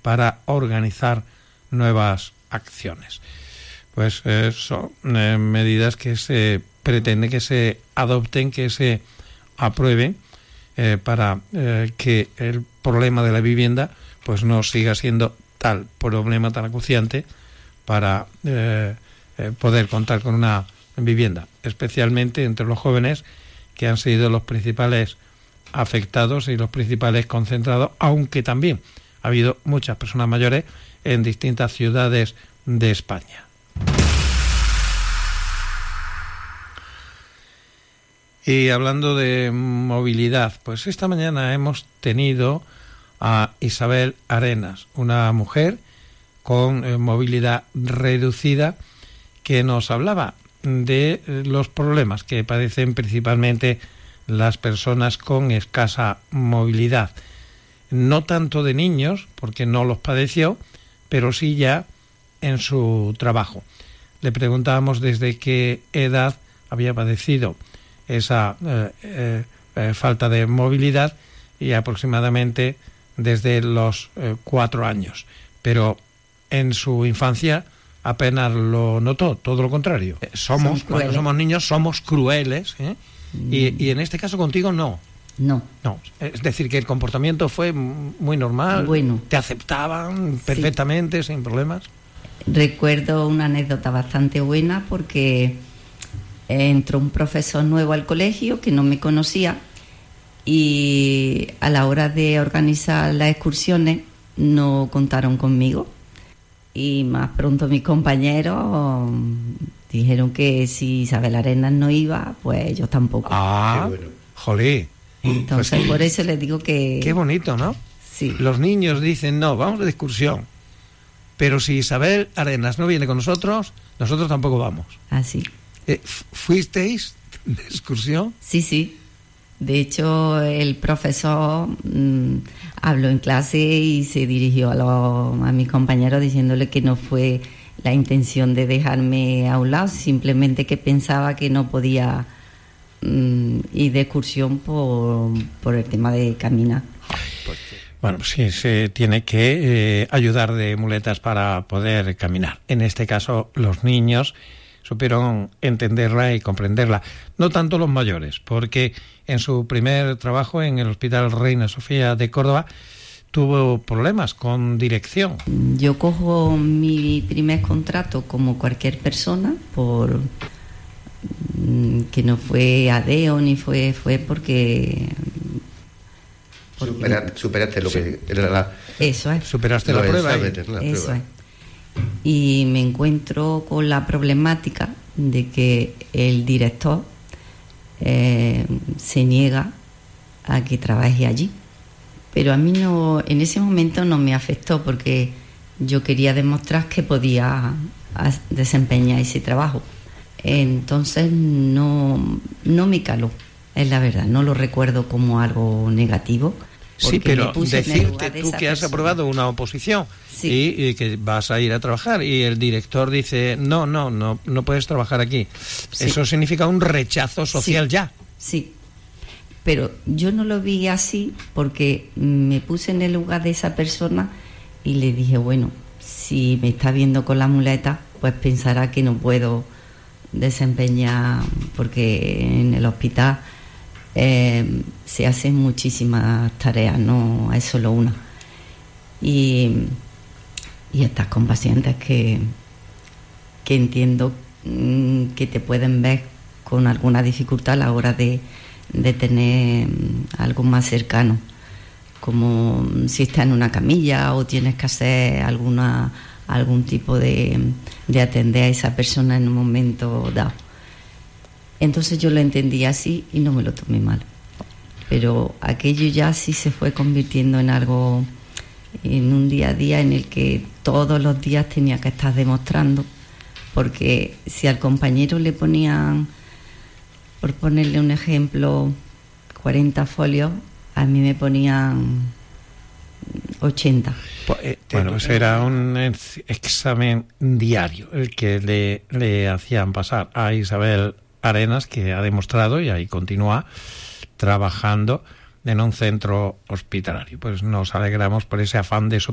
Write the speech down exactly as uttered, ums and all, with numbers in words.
para organizar nuevas acciones. Pues eh, son eh, medidas que se pretende que se adopten, que se aprueben eh, para eh, que el problema de la vivienda pues no siga siendo tal problema tan acuciante para eh, eh, poder contar con una vivienda, especialmente entre los jóvenes, que han sido los principales afectados y los principales concentrados, aunque también ha habido muchas personas mayores en distintas ciudades de España. Y hablando de movilidad, pues esta mañana hemos tenido a Isabel Arenas, una mujer con eh, movilidad reducida, que nos hablaba de eh, los problemas que padecen principalmente las personas con escasa movilidad. No tanto de niños, porque no los padeció, pero sí ya en su trabajo. Le preguntábamos desde qué edad había padecido esa eh, eh, eh, falta de movilidad, y aproximadamente desde los eh, cuatro años. Pero en su infancia apenas lo notó, todo lo contrario. Somos, Son cuando somos niños, somos crueles, ¿eh? Mm. Y, y en este caso contigo no. No. No. Es decir, que el comportamiento fue muy normal. Bueno. Te aceptaban perfectamente, sí, sin problemas. Recuerdo una anécdota bastante buena, porque entró un profesor nuevo al colegio que no me conocía, y a la hora de organizar las excursiones no contaron conmigo, y más pronto mis compañeros dijeron que si Isabel Arenas no iba, pues ellos tampoco. Ah, bueno. Jolí. Entonces pues, por eso les digo que... Qué bonito, ¿no? Sí. Los niños dicen, no, vamos de excursión, pero si Isabel Arenas no viene con nosotros, nosotros tampoco vamos. Así. Eh, ¿Fuisteis de excursión? Sí, sí. De hecho, el profesor mmm, habló en clase y se dirigió a, los, a mis compañeros diciéndole que no fue la intención de dejarme a un lado, simplemente que pensaba que no podía mmm, ir de excursión por, por el tema de caminar. Bueno, pues sí, se tiene que eh, ayudar de muletas para poder caminar. En este caso, los niños supieron entenderla y comprenderla. No tanto los mayores, porque en su primer trabajo en el Hospital Reina Sofía de Córdoba tuvo problemas con dirección. Yo cojo mi primer contrato como cualquier persona, por que no fue adeo ni fue fue porque, porque Superaste, superaste lo sí. que era la... Eso es. Superaste la prueba. La Eso prueba. es. Y me encuentro con la problemática de que el director eh, se niega a que trabaje allí. Pero a mí no, en ese momento no me afectó, porque yo quería demostrar que podía desempeñar ese trabajo. Entonces no, no me caló, es la verdad, no lo recuerdo como algo negativo. Sí, pero decirte tú que has aprobado una oposición, sí, y, y que vas a ir a trabajar, y el director dice, no, no, no, no puedes trabajar aquí. Sí. Eso significa un rechazo social, sí, ya. Sí, pero yo no lo vi así, porque me puse en el lugar de esa persona y le dije, bueno, si me está viendo con la muleta, pues pensará que no puedo desempeñar, porque en el hospital Eh, se hacen muchísimas tareas, no es solo una, y, y estás con pacientes que, que entiendo mm, que te pueden ver con alguna dificultad a la hora de, de tener algo más cercano, como si estás en una camilla o tienes que hacer alguna algún tipo de, de atender a esa persona en un momento dado. Entonces yo lo entendí así y no me lo tomé mal. Pero aquello ya sí se fue convirtiendo en algo, en un día a día en el que todos los días tenía que estar demostrando, porque si al compañero le ponían, por ponerle un ejemplo, cuarenta folios, a mí me ponían ochenta. Pues, eh, bueno, pues era un examen diario el que le, le hacían pasar a Isabel Arenas, que ha demostrado y ahí continúa trabajando en un centro hospitalario. Pues nos alegramos por ese afán de